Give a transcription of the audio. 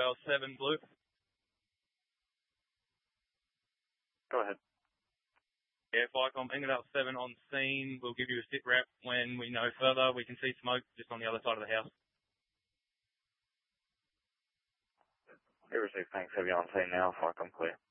Bell 7 Blue. Go ahead. Yeah, Vicom, Ingledale 7 on scene. We'll give you a sit rep when we know further. We can see smoke just on the other side of the house. Hey, received. Thanks. Have you on scene now? Vicom clear.